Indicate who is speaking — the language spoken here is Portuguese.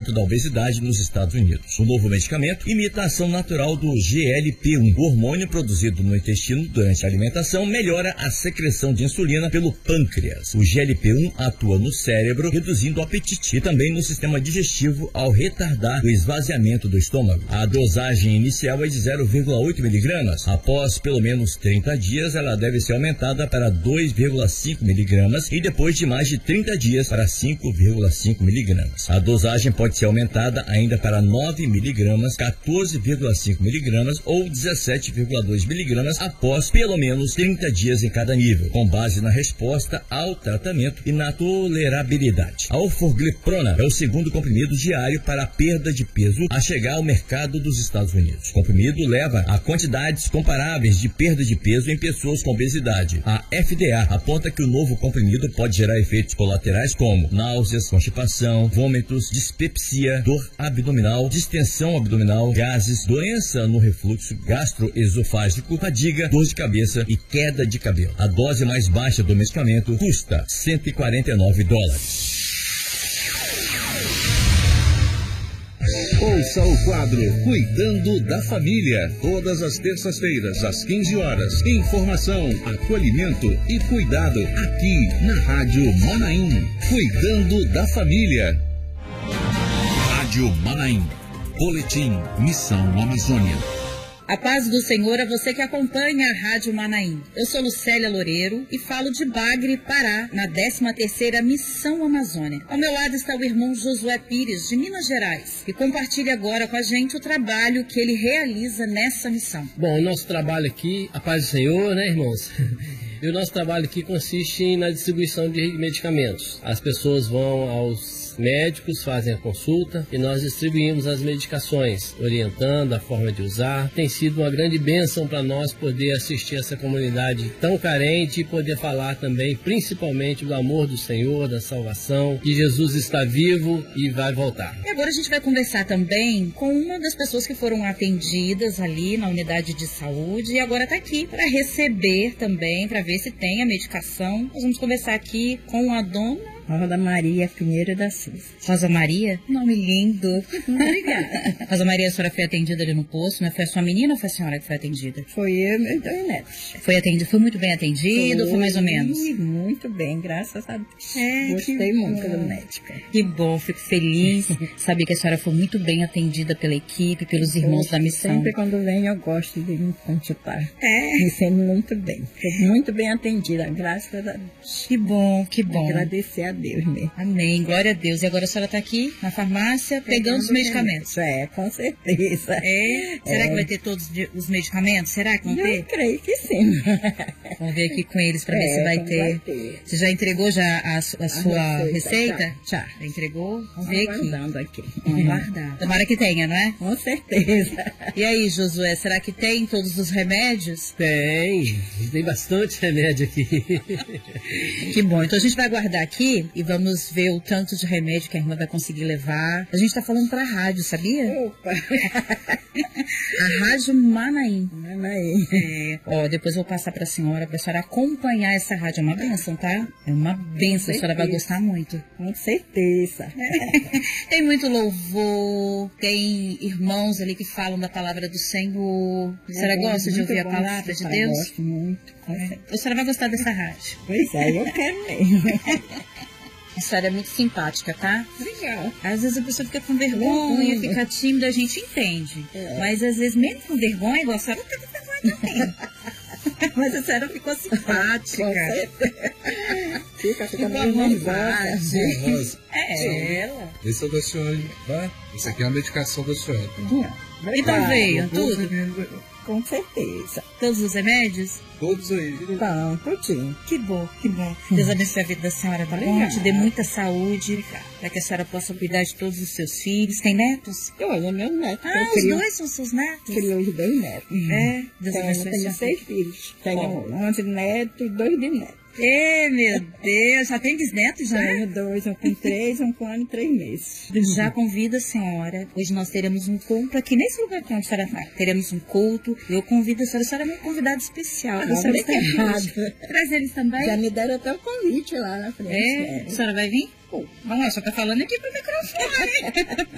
Speaker 1: aumento da obesidade nos Estados Unidos. O novo medicamento imita a ação natural do GLP-1. O hormônio produzido no intestino durante a alimentação melhora a secreção de insulina pelo pâncreas. O GLP-1 atua no cérebro, reduzindo o apetite e também no sistema digestivo ao retardar o esvaziamento do estômago. A dosagem inicial é de 0,8 miligramas. Após pelo menos 30 dias, ela deve ser aumentada para 2,5 miligramas e depois de mais de 30 dias para 5,5 miligramas. A dosagem pode ser aumentada ainda para 9 miligramas, 14,5 miligramas ou 17,2 miligramas após pelo menos 30 dias em cada nível, com base na resposta ao tratamento e na tolerabilidade. A orforgliprona é o segundo comprimido diário para a perda de peso a chegar ao mercado dos Estados Unidos. O comprimido leva a quantidades comparáveis de perda de peso em pessoas com obesidade. A FDA aponta que o novo comprimido pode gerar efeitos colaterais como náuseas, constipação, vômitos, dispepsia, dor abdominal, distensão abdominal, gases, doença no refluxo gastroesofágico, fadiga, dor de cabeça e queda de cabelo. A dose mais baixa do medicamento custa $149.
Speaker 2: Ouça o quadro Cuidando da Família, todas as terças-feiras, às 15 horas. Informação, acolhimento e cuidado aqui na Rádio Manaim. Cuidando da Família. Rádio Manaim. Boletim Missão Amazônia.
Speaker 3: A paz do Senhor a você que acompanha a Rádio Manaim. Eu sou Lucélia Loureiro e falo de Bagre, Pará, na 13ª Missão Amazônia. Ao meu lado está o irmão Josué Pires, de Minas Gerais, que compartilha agora com a gente o trabalho que ele realiza nessa missão.
Speaker 4: Bom, o nosso trabalho aqui, a paz do Senhor, né, irmãos? E o nosso trabalho aqui consiste na distribuição de medicamentos. As pessoas vão aos médicos, fazem a consulta e nós distribuímos as medicações, orientando a forma de usar. Tem sido uma grande bênção para nós poder assistir essa comunidade tão carente e poder falar também, principalmente, do amor do Senhor, da salvação, que Jesus está vivo e vai voltar.
Speaker 3: E agora a gente vai conversar também com uma das pessoas que foram atendidas ali na unidade de saúde e agora está aqui para receber também, para ver se tem a medicação. Nós vamos conversar aqui com a dona
Speaker 5: Rosa Maria Pinheiro da Silva.
Speaker 3: Rosa Maria? Nome lindo. Obrigada. Rosa Maria, a senhora foi atendida ali no posto, né? Foi a sua menina ou foi a senhora que foi atendida?
Speaker 5: Foi eu e meus 2 netos.
Speaker 3: Foi muito bem atendido ou foi mais ou menos?
Speaker 5: Muito bem, graças a Deus.
Speaker 3: É,
Speaker 5: gostei muito do médico.
Speaker 3: Que bom, fico feliz. Saber que a senhora foi muito bem atendida pela equipe, pelos irmãos da missão.
Speaker 5: Sempre quando venho eu gosto de me consultar.
Speaker 3: É.
Speaker 5: Me sendo muito bem. Fui muito bem atendida, graças a Deus.
Speaker 3: Que bom, que bom.
Speaker 5: Agradecer a Deus mesmo.
Speaker 3: Amém, glória a Deus. E agora a senhora está aqui na farmácia pegando os medicamentos.
Speaker 5: É, com certeza.
Speaker 3: É? Será que vai ter todos os medicamentos? Será que vão ter?
Speaker 5: Eu creio que sim.
Speaker 3: Vamos ver aqui com eles para ver se vai ter. Você já entregou a sua receita?
Speaker 5: Já.
Speaker 3: Entregou? Vamos ver aqui.
Speaker 5: Aqui.
Speaker 3: Vamos guardar. Tomara que tenha, não é?
Speaker 5: Com certeza.
Speaker 3: E aí, Josué, será que tem todos os remédios?
Speaker 4: Tem bastante remédio aqui.
Speaker 3: Que bom. Então a gente vai guardar aqui e vamos ver o tanto de remédio que a irmã vai conseguir levar. A gente tá falando pra rádio, sabia?
Speaker 5: Opa!
Speaker 3: A Rádio Manaim.
Speaker 5: Manaim.
Speaker 3: É. Ó, depois eu vou passar pra senhora acompanhar essa rádio. É uma bênção, tá? É uma bênção. A senhora vai gostar muito.
Speaker 5: Com certeza.
Speaker 3: Tem muito louvor, tem irmãos ali que falam da palavra do Senhor. A senhora gosta de ouvir a palavra de Deus?
Speaker 5: Gosto muito.
Speaker 3: A senhora vai gostar dessa rádio.
Speaker 5: Pois é, eu quero mesmo.
Speaker 3: A senhora é muito simpática, tá?
Speaker 5: Obrigada.
Speaker 3: Às vezes a pessoa fica com vergonha, fica tímida, a gente entende. Mas às vezes, mesmo com vergonha, igual a senhora tá com vergonha também. Mas a senhora ficou simpática.
Speaker 5: Fica meio nervosa.
Speaker 3: É ela.
Speaker 6: Esse é o da senhora, vai? Esse aqui é a medicação da senhora.
Speaker 3: Então veio tudo?
Speaker 5: Com certeza.
Speaker 3: Todos os remédios?
Speaker 6: Todos aí.
Speaker 5: Então, tudinho.
Speaker 3: Que bom, que bom. Deus abençoe a vida da senhora, tá bom? Te dê muita saúde, para que a senhora possa cuidar de todos os seus filhos. Tem netos?
Speaker 5: Olha, meus netos.
Speaker 3: Os 2 são seus netos?
Speaker 5: Criou os 2 netos.
Speaker 3: É, Deus abençoe.
Speaker 5: Tenho 6 filhos. Tenho 11 netos e 2 bisnetos.
Speaker 3: Meu Deus, já tem bisnetos já?
Speaker 5: Tenho 2, um com 3, um com 1 ano e 3 meses.
Speaker 3: Já convido a senhora. Hoje nós teremos um culto aqui nesse lugar que a senhora está. Teremos um culto. Eu convido a senhora é minha convidada especial.
Speaker 5: Não sei que é errado.
Speaker 3: Traz eles também.
Speaker 5: Já me deram até o convite lá na frente.
Speaker 3: A senhora vai vir? Vamos lá, só tá falando aqui pro microfone.